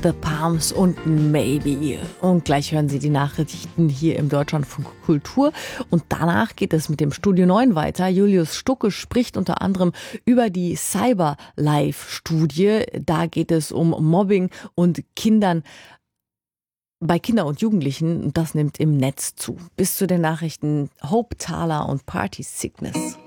The Palms und Maybe. Und gleich hören Sie die Nachrichten hier im Deutschlandfunk Kultur. Und danach geht es mit dem Studio 9 weiter. Julius Stucke spricht unter anderem über die Cyber-Life-Studie. Da geht es um Mobbing und bei Kindern und Jugendlichen. Und das nimmt im Netz zu. Bis zu den Nachrichten Hope Thaler und Party Sickness.